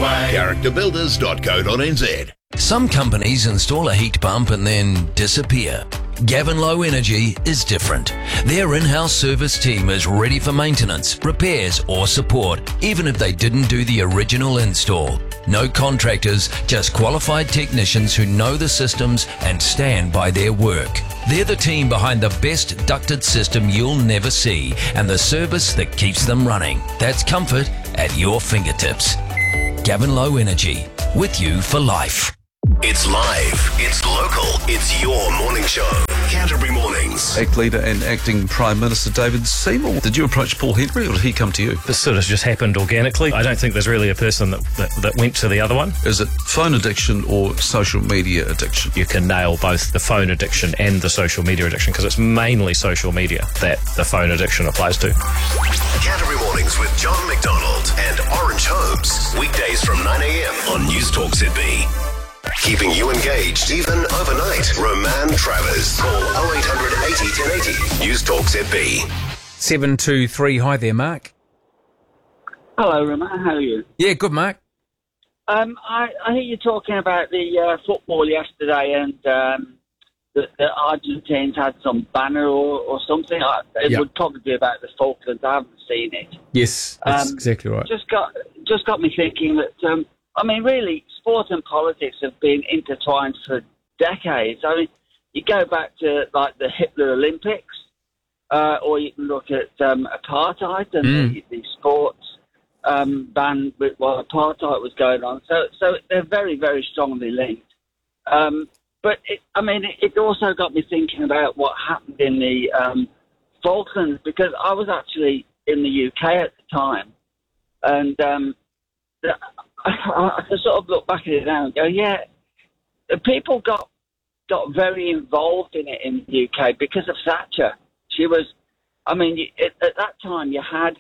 way. Characterbuilders.co.nz. Some companies install a heat pump and then disappear. Gavin Low Energy is different. Their in-house service team is ready for maintenance, repairs or support, even if they didn't do the original install. No contractors, just qualified technicians who know the systems and stand by their work. They're the team behind the best ducted system you'll never see and the service that keeps them running. That's comfort at your fingertips. Gavin Low Energy, with you for life. It's live, it's local, it's your morning show. Canterbury Mornings. ACT leader and acting Prime Minister David Seymour. Did you approach Paul Henry or did he come to you? This sort of just happened organically. I don't think there's really a person that went to the other one. Is it phone addiction or social media addiction? You can nail both the phone addiction and the social media addiction because it's mainly social media that the phone addiction applies to. Canterbury Mornings with John McDonald and Orange Holmes. Weekdays from 9 a.m. on News Talk ZB. Keeping you engaged even overnight. Roman Travers. Call 0800 80 1080. News Talk ZB. 723. Hi there, Mark. Hello, Roman. How are you? Yeah, good, Mark. I hear you talking about the football yesterday and the Argentines had some banner or something. It would probably be about the Falklands. I haven't seen it. Yes, that's exactly right. Just got me thinking that, really, sport and politics have been intertwined for decades. I mean, you go back to, like, the Hitler Olympics, or you can look at apartheid and the sports ban while apartheid was going on. So they're very, very strongly linked. But, it also got me thinking about what happened in the Falklands, because I was actually in the UK at the time, and I can sort of look back at it now and go, yeah, the people got very involved in it in the UK because of Thatcher. She was, at that time you had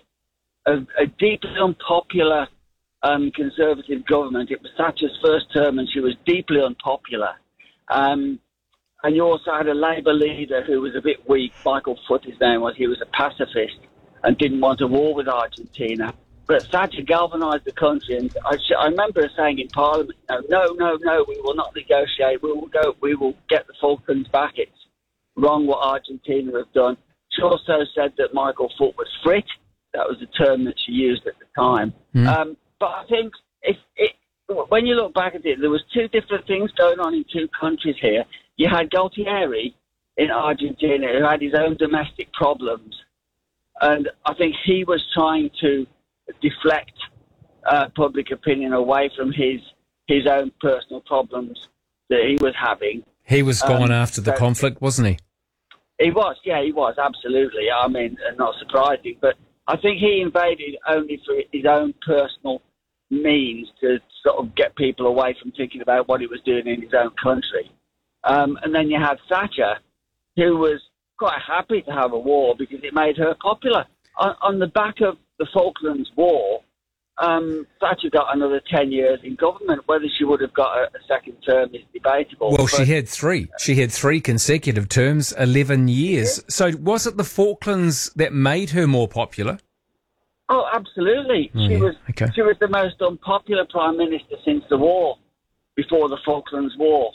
a deeply unpopular Conservative government. It was Thatcher's first term and she was deeply unpopular. And you also had a Labour leader who was a bit weak. Michael Foot, his name was. He was a pacifist and didn't want a war with Argentina. But Thatcher galvanised the country, and I remember her saying in Parliament, no, we will not negotiate. We will get the Falklands back. It's wrong what Argentina have done. She also said that Michael Foot was frit. That was the term that she used at the time. But I think when you look back at it, there was two different things going on in two countries here. You had Galtieri in Argentina, who had his own domestic problems, and I think he was trying to deflect public opinion away from his own personal problems that he was having. He was gone after the conflict, wasn't he? He was, absolutely. Not surprising, but I think he invaded only for his own personal means to sort of get people away from thinking about what he was doing in his own country. And then you had Thatcher, who was quite happy to have a war because it made her popular. On the back of the Falklands War, Thatcher got another 10 years in government. Whether she would have got a second term is debatable. Well, she had three. She had 3 consecutive terms, 11 years. So was it the Falklands that made her more popular? Oh, absolutely. She was the most unpopular Prime Minister since the war, before the Falklands War.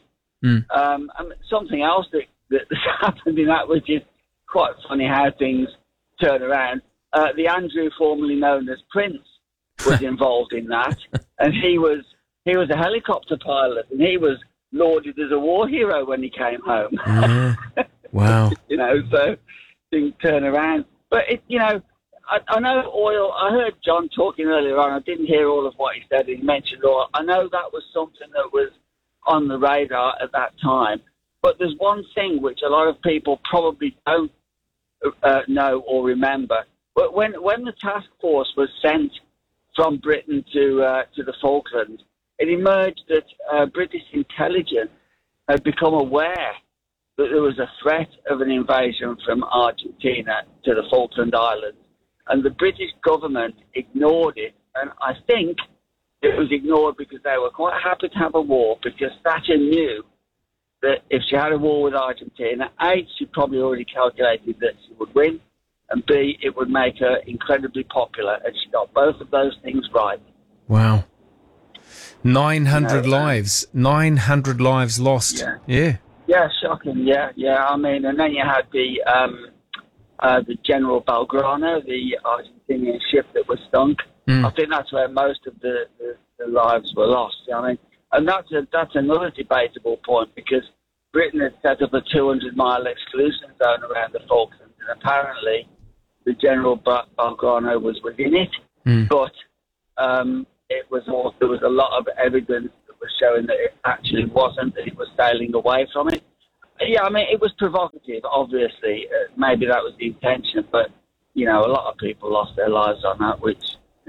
Something else that happened in that, which is quite funny how things turn around. The Andrew, formerly known as Prince, was involved in that, and he was a helicopter pilot, and he was lauded as a war hero when he came home. Wow. So things turn around. But I know oil. I heard John talking earlier on. I didn't hear all of what he said. He mentioned oil. I know that was something that was on the radar at that time. But there's one thing which a lot of people probably don't know or remember. But when the task force was sent from Britain to the Falklands, it emerged that British intelligence had become aware that there was a threat of an invasion from Argentina to the Falkland Islands, and the British government ignored it. And I think it was ignored because they were quite happy to have a war, because Thatcher knew that if she had a war with Argentina, A, she probably already calculated that she would win, and B, it would make her incredibly popular, and she got both of those things right. Wow. 900 lives. 900 lives lost. Yeah. Yeah, shocking. Yeah. I mean, and then you had the General Belgrano, the Argentinian ship that was sunk. I think that's where most of the lives were lost. I mean, and that's another debatable point, because Britain had set up a 200-mile exclusion zone around the Falklands, and apparently the General Belgrano was within it, but there was a lot of evidence that was showing that it actually wasn't, that it was sailing away from it. Yeah, I mean, it was provocative, obviously. Maybe that was the intention, but, a lot of people lost their lives on that, which,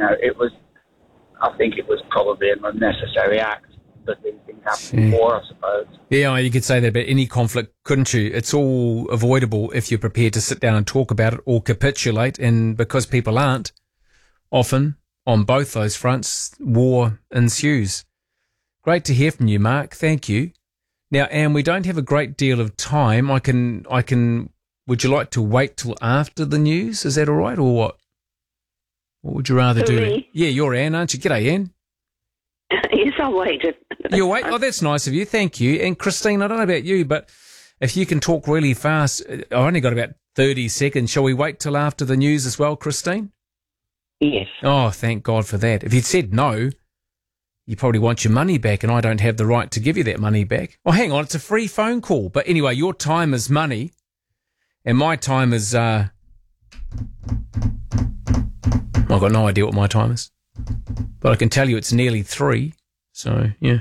I think it was probably an unnecessary act, but these things happen before, I suppose. Yeah, you could say that about any conflict, couldn't you? It's all avoidable if you're prepared to sit down and talk about it or capitulate, and because people aren't, often, on both those fronts, war ensues. Great to hear from you, Mark. Thank you. Now, Anne, we don't have a great deal of time. Would you like to wait till after the news? Is that all right, or what? What would you rather do? Me? Yeah, you're Anne, aren't you? G'day, Anne. Yes, I'll wait. You'll wait? Oh, that's nice of you. Thank you. And Christine, I don't know about you, but if you can talk really fast, I've only got about 30 seconds. Shall we wait till after the news as well, Christine? Yes. Oh, thank God for that. If you'd said no, you probably want your money back, and I don't have the right to give you that money back. Oh, hang on, it's a free phone call. But anyway, your time is money, and my time is... I've got no idea what my time is. But I can tell you it's nearly 3, so, yeah.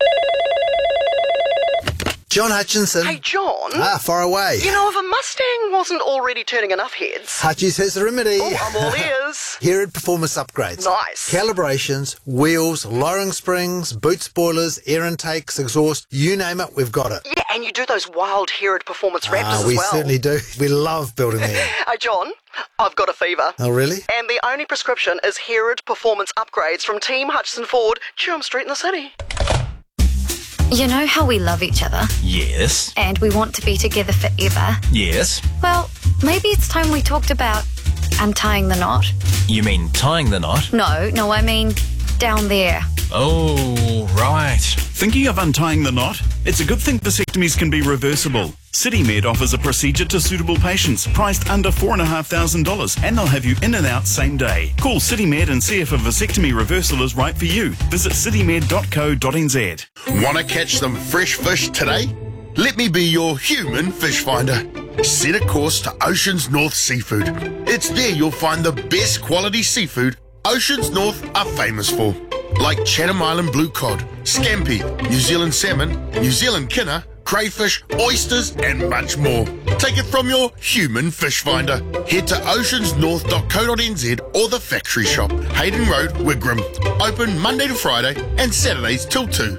John Hutchinson. Hey, John. Far away. You know, if a Mustang wasn't already turning enough heads... Hutchies has the remedy. Oh, I'm all ears. Herod Performance Upgrades. Nice. Calibrations, wheels, lowering springs, boot spoilers, air intakes, exhaust, you name it, we've got it. Yeah, and you do those wild Herod Performance Raptors as we well. certainly do. We love building them. Hey, John, I've got a fever. Oh, really? And the only prescription is Herod Performance Upgrades from Team Hutchinson Ford, Durham Street in the city. You know how we love each other? Yes. And we want to be together forever? Yes. Well, maybe it's time we talked about untying the knot. You mean tying the knot? No, I mean down there. Oh, right. Thinking of untying the knot? It's a good thing vasectomies can be reversible. CityMed offers a procedure to suitable patients, priced under $4,500, and they'll have you in and out same day. Call CityMed and see if a vasectomy reversal is right for you. Visit citymed.co.nz. Want to catch some fresh fish today? Let me be your human fish finder. Set a course to Oceans North Seafood. It's there you'll find the best quality seafood Oceans North are famous for, like Chatham Island blue cod, scampi, New Zealand salmon, New Zealand kinner, crayfish, oysters, and much more. Take it from your human fish finder. Head to oceansnorth.co.nz or the factory shop, Hayden Road, Wigram. Open Monday to Friday and Saturdays till 2.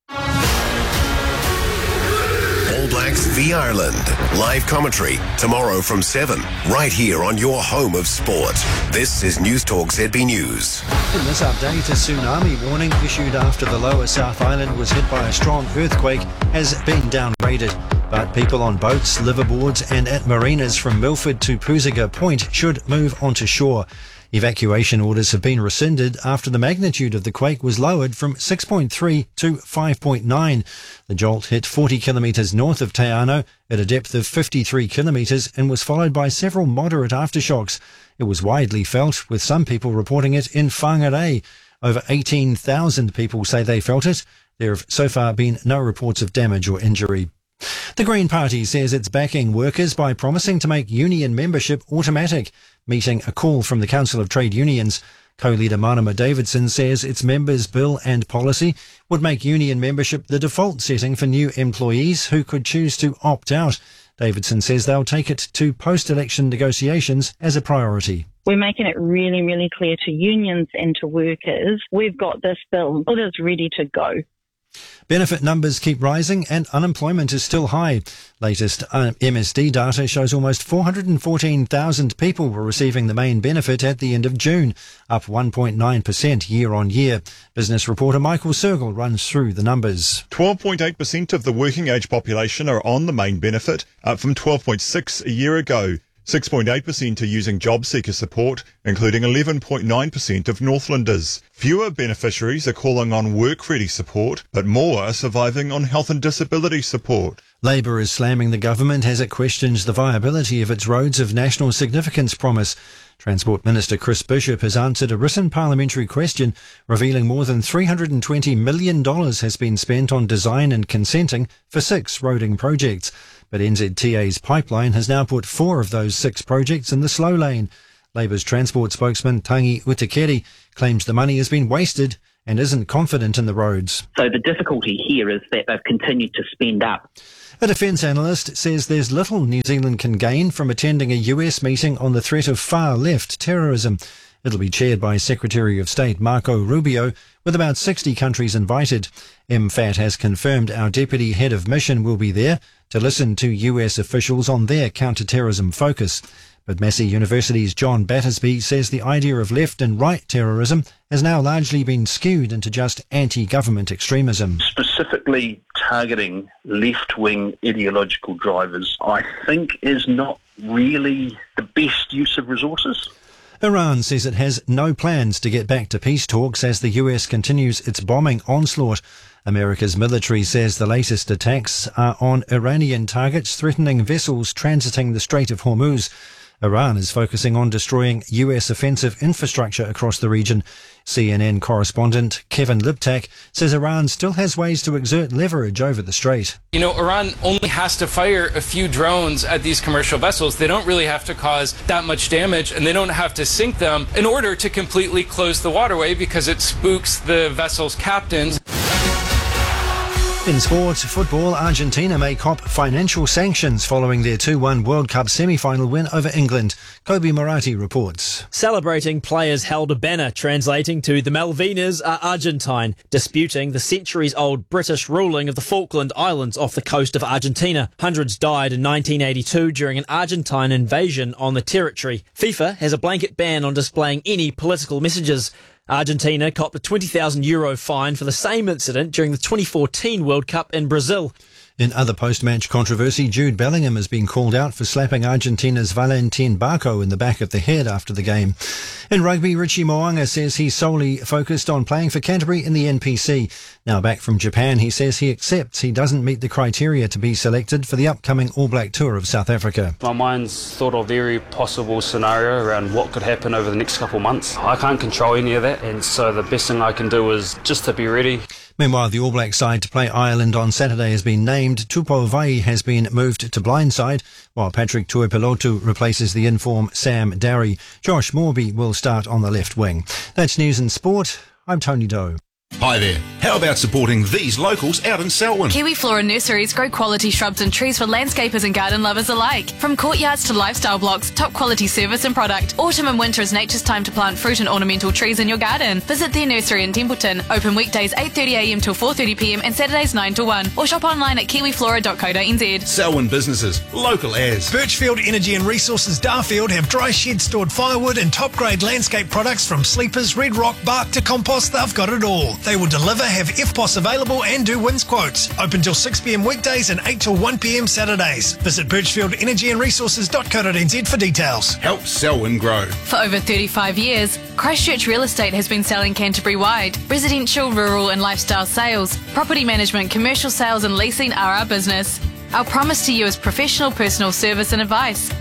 All Blacks v Ireland. Live commentary tomorrow from 7, right here on your home of sport. This is News Talk ZB News. In this update, a tsunami warning issued after the lower South Island was hit by a strong earthquake has been downgraded. But people on boats, liverboards and at marinas from Milford to Pusiga Point should move onto shore. Evacuation orders have been rescinded after the magnitude of the quake was lowered from 6.3 to 5.9. The jolt hit 40 kilometres north of Te Anau at a depth of 53 kilometres and was followed by several moderate aftershocks. It was widely felt, with some people reporting it in Whangarei. Over 18,000 people say they felt it. There have so far been no reports of damage or injury. The Green Party says it's backing workers by promising to make union membership automatic, meeting a call from the Council of Trade Unions. Co-leader Marama Davidson says its members' bill and policy would make union membership the default setting for new employees who could choose to opt out. Davidson says they'll take it to post-election negotiations as a priority. We're making it really, really clear to unions and to workers, we've got this bill. It is ready to go. Benefit numbers keep rising and unemployment is still high. Latest MSD data shows almost 414,000 people were receiving the main benefit at the end of June, up 1.9% year on year. Business reporter Michael Sergel runs through the numbers. 12.8% of the working age population are on the main benefit, up from 12.6% a year ago. 6.8% are using job seeker support, including 11.9% of Northlanders. Fewer beneficiaries are calling on work-ready support, but more are surviving on health and disability support. Labour is slamming the government as it questions the viability of its roads of national significance promise. Transport Minister Chris Bishop has answered a written parliamentary question revealing more than $320 million has been spent on design and consenting for 6 roading projects. But NZTA's pipeline has now put 4 of those 6 projects in the slow lane. Labour's transport spokesman Tangi Utekeri claims the money has been wasted and isn't confident in the roads. So the difficulty here is that they've continued to spend up. A defence analyst says there's little New Zealand can gain from attending a US meeting on the threat of far-left terrorism. It'll be chaired by Secretary of State Marco Rubio, with about 60 countries invited. MFAT has confirmed our Deputy Head of Mission will be there to listen to US officials on their counter-terrorism focus. But Massey University's John Battersby says the idea of left and right terrorism has now largely been skewed into just anti-government extremism. Specifically targeting left-wing ideological drivers, I think, is not really the best use of resources. Iran says it has no plans to get back to peace talks as the US continues its bombing onslaught. America's military says the latest attacks are on Iranian targets threatening vessels transiting the Strait of Hormuz. Iran is focusing on destroying US offensive infrastructure across the region. CNN correspondent Kevin Liptak says Iran still has ways to exert leverage over the strait. You know, Iran only has to fire a few drones at these commercial vessels. They don't really have to cause that much damage, and they don't have to sink them in order to completely close the waterway because it spooks the vessel's captains. In sport, football, Argentina may cop financial sanctions following their 2-1 World Cup semi-final win over England. Kobe Murati reports. Celebrating players held a banner translating to "The Malvinas are Argentine," disputing the centuries-old British ruling of the Falkland Islands off the coast of Argentina. Hundreds died in 1982 during an Argentine invasion on the territory. FIFA has a blanket ban on displaying any political messages. Argentina copped a €20,000 fine for the same incident during the 2014 World Cup in Brazil. In other post-match controversy, Jude Bellingham has been called out for slapping Argentina's Valentin Barco in the back of the head after the game. In rugby, Richie Mo'unga says he's solely focused on playing for Canterbury in the NPC. Now back from Japan, he says he accepts he doesn't meet the criteria to be selected for the upcoming All Black Tour of South Africa. My mind's thought of every possible scenario around what could happen over the next couple of months. I can't control any of that, and so the best thing I can do is just to be ready. Meanwhile, the All Black side to play Ireland on Saturday has been named. Tupou Vaa'i has been moved to blindside, while Patrick Tuipulotu replaces the in-form Sam Darry. Josh Morby will start on the left wing. That's news and sport. I'm Tony Doe. Hi there. How about supporting these locals out in Selwyn? Kiwi Flora Nurseries grow quality shrubs and trees for landscapers and garden lovers alike. From courtyards to lifestyle blocks, top quality service and product. Autumn and winter is nature's time to plant fruit and ornamental trees in your garden. Visit their nursery in Templeton. Open weekdays 8:30am till 4:30pm and Saturdays 9 to 1. Or shop online at kiwiflora.co.nz. Selwyn businesses, local as. Birchfield Energy and Resources Darfield have dry shed stored firewood and top grade landscape products from sleepers, red rock, bark to compost. They've got it all. They will deliver, have FPOS available and do wins quotes. Open till 6pm weekdays and 8 till 1pm Saturdays. Visit birchfieldenergyandresources.co.nz for details. Help Selwyn grow. For over 35 years, Christchurch Real Estate has been selling Canterbury-wide. Residential, rural and lifestyle sales, property management, commercial sales and leasing are our business. Our promise to you is professional personal service and advice.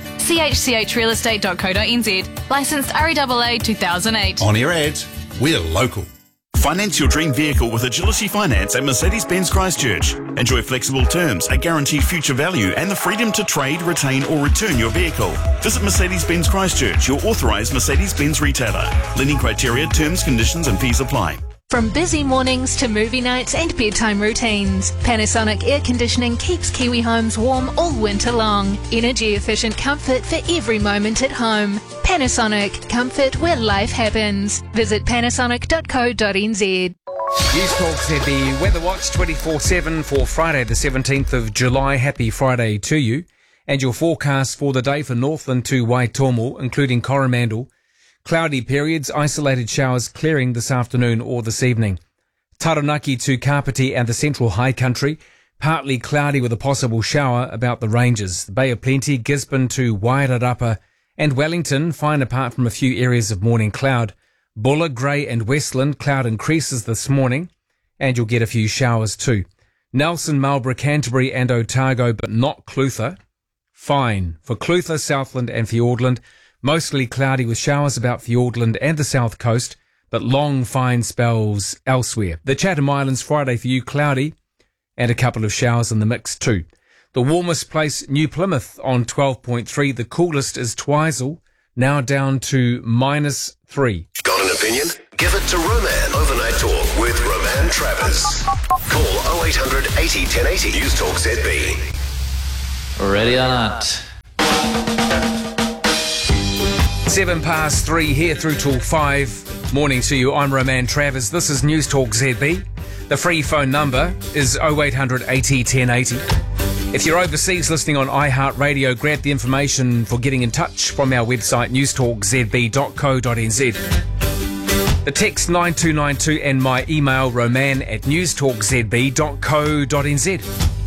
chchrealestate.co.nz. Licensed REAA 2008. On your ads, we're local. Finance your dream vehicle with Agility Finance at Mercedes-Benz Christchurch. Enjoy flexible terms, a guaranteed future value and the freedom to trade, retain or return your vehicle. Visit Mercedes-Benz Christchurch, your authorised Mercedes-Benz retailer. Lending criteria, terms, conditions and fees apply. From busy mornings to movie nights and bedtime routines, Panasonic Air Conditioning keeps Kiwi homes warm all winter long. Energy efficient comfort for every moment at home. Panasonic, comfort where life happens. Visit panasonic.co.nz. News Talk ZB Weather Watch 24/7 for Friday the 17th of July. Happy Friday to you. And your forecast for the day for Northland to Waitomo, including Coromandel. Cloudy periods, isolated showers clearing this afternoon or this evening. Taranaki to Kapiti and the central high country. partly cloudy with a possible shower about the ranges. The Bay of Plenty, Gisborne to Wairarapa and Wellington, fine apart from a few areas of morning cloud. Buller, Grey and Westland, cloud increases this morning, and you'll get a few showers too. Nelson, Marlborough, Canterbury and Otago, but not Clutha. Fine for Clutha, Southland and Fiordland. Mostly cloudy with showers about Fiordland and the south coast, but long fine spells elsewhere. The Chatham Islands, Friday for you, cloudy and a couple of showers in the mix too. The warmest place, New Plymouth on 12.3. The coolest is Twizel, now down to -3. Got an opinion? Give it to Roman. Overnight Talk with Roman Travers. Call 0800 80 1080. News Talk ZB. Ready or not? 3:07 here through till 5. Morning to you. I'm Roman Travers. This is News Talk ZB. The free phone number is 0800 80 1080. If you're overseas listening on iHeartRadio, grab the information for getting in touch from our website newstalkzb.co.nz. The text 9292 and my email roman@newstalkzb.co.nz.